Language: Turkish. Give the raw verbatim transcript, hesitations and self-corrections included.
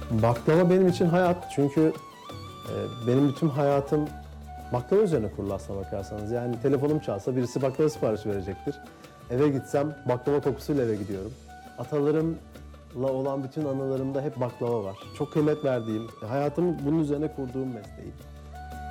Baklava benim için hayat çünkü e, benim bütün hayatım baklava üzerine kurulu aslına bakarsanız. Yani telefonum çalsa birisi baklava siparişi verecektir. Eve gitsem baklava kokusuyla eve gidiyorum. Atalarımla olan bütün anılarımda hep baklava var. Çok kıymet verdiğim, hayatımı bunun üzerine kurduğum mesleğim.